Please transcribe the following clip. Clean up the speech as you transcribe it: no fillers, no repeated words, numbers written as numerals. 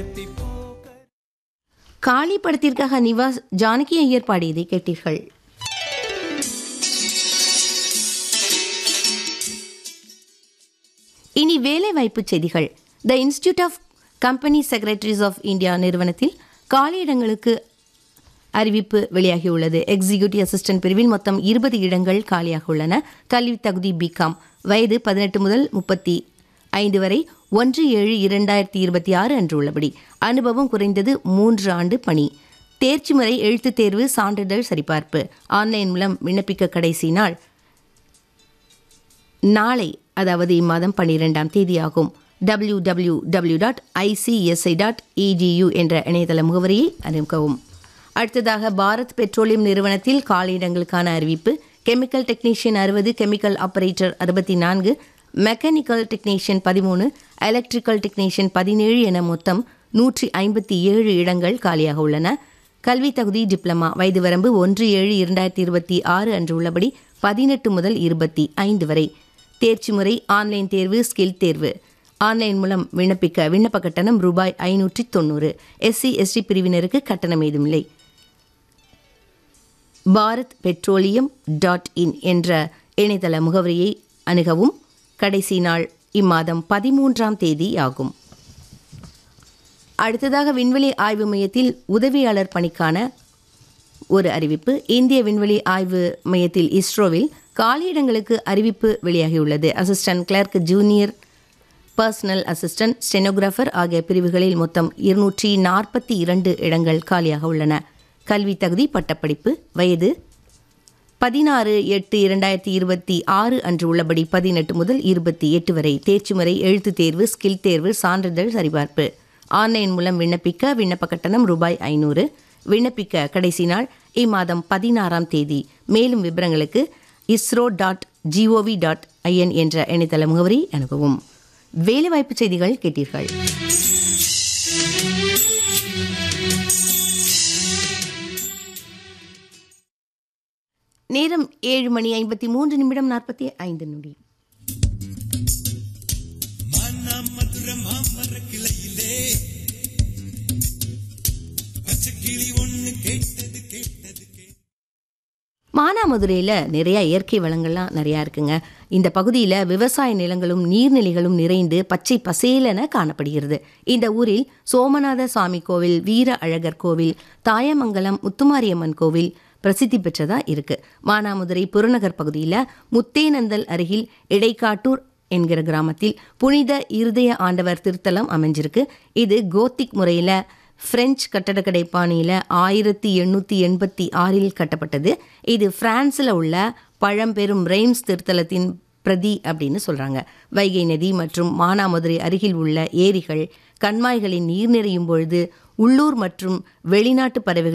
காளி படத்திற்காக நிவாஸ் ஜானகி ஐயர் பாடியதை கேட்டீர்கள். இனி வேலைவாய்ப்பு செய்திகள். த institute of company secretaries of India நிறுவனத்தில் காலியிடங்களுக்கு அறிவிப்பு வெளியாகியுள்ளது. எக்ஸிக்யூட்டிவ் அசிஸ்டன்ட் பிரிவில் மொத்தம் 20 இடங்கள் காலியாக உள்ளன. கல்வி தகுதி பிகாம், வயது 18 முதல் 35 வரை, 1/7/2026 அன்று உள்ளபடி. அனுபவம் குறைந்தது 3 ஆண்டு பணி. தேர்ச்சி முறை எழுத்துத் தேர்வு, சான்றிதழ் சரிபார்ப்பு. ஆன்லைன் மூலம் விண்ணப்பிக்க கடைசி நாள் நாளை, அதாவது இம்மாதம் 12ஆம் தேதியாகும். www.icsi.edu என்ற இணையதள முகவரியை அணுகவும். அடுத்ததாக பாரத் பெட்ரோலியம் நிறுவனத்தில் காலியிடங்களுக்கான அறிவிப்பு. Chemical technician 60, chemical operator 64, mechanical technician 13, electrical technician 17 என மொத்தம் 157 இடங்கள் காலியாக உள்ளன. கல்வி தகுதி டிப்ளமா. வயது வரம்பு 1/7/2026 அன்று உள்ளபடி 18 முதல் 25 வரை. தேர்ச்சி முறை ஆன்லைன் தேர்வு, ஸ்கில் தேர்வு. ஆன்லைன் மூலம் விண்ணப்பிக்க விண்ணப்ப கட்டணம் ரூபாய் 590. SC/ST பிரிவினருக்கு கட்டணம் ஏதுமில்லை. பாரத் பெட்ரோலியம் .in என்ற இணையதள முகவரியை அணுகவும். கடைசி நாள் இம்மாதம் 13ஆம் தேதி ஆகும். அடுத்ததாக விண்வெளி ஆய்வு மையத்தில் உதவியாளர் பணிக்கான ஒரு அறிவிப்பு. இந்திய விண்வெளி ஆய்வு மையத்தில் இஸ்ரோவில் காலியிடங்களுக்கு அறிவிப்பு வெளியாகியுள்ளது. Assistant clerk, junior personal assistant, stenographer ஆகிய பிரிவுகளில் மொத்தம் 242 இடங்கள் காலியாக உள்ளன. கல்வி தகுதி பட்டப்படிப்பு. வயது 16/8/2026 அன்று உள்ளபடி 18 முதல் 28 வரை. தேர்ச்சி முறை எழுத்துத் தேர்வு, ஸ்கில் தேர்வு, சான்றிதழ் சரிபார்ப்பு. ஆன்லைன் மூலம் விண்ணப்பிக்க விண்ணப்ப கட்டணம் ரூபாய் 500. விண்ணப்பிக்க கடைசி நாள் இம்மாதம் 16ஆம் தேதி. மேலும் விவரங்களுக்கு isro.gov.in என்ற இணையதள முகவரி அணுகவும். வேலைவாய்ப்பு செய்திகள் கேட்டீர்கள். நேரம் 7:53:45. மானாமதுரையில் நிறைய இயற்கை வளங்கள்லாம் நிறையா இருக்குங்க. இந்த பகுதியில் விவசாய நிலங்களும் நீர்நிலைகளும் நிறைந்து பச்சை பசேலென காணப்படுகிறது. இந்த ஊரில் சோமநாத சாமி கோவில், வீர அழகர் கோவில், தாயமங்கலம் முத்துமாரியம்மன் கோவில் பிரசித்தி பெற்றதா இருக்கு. மானாமதுரை புறநகர் பகுதியில் முத்தேனந்தல் அருகில் இடைக்காட்டூர் என்கிற கிராமத்தில் புனித இருதய ஆண்டவர் திருத்தலம் அமைஞ்சிருக்கு. இது கோத்திக் முறையில் பிரெஞ்சு கட்டடக்கடை பாணியில் 1886 கட்டப்பட்டது. இது பிரான்ஸில் உள்ள பழம்பெரும் ரெய்ம்ஸ் திருத்தலத்தின் பிரதி அப்படின்னு சொல்கிறாங்க. வைகை நதி மற்றும் மானாமதுரை அருகில் உள்ள ஏரிகள், கண்மாய்களின் நீர் நிறையும் பொழுது உள்ளூர் மற்றும் வெளிநாட்டு பறவைகள்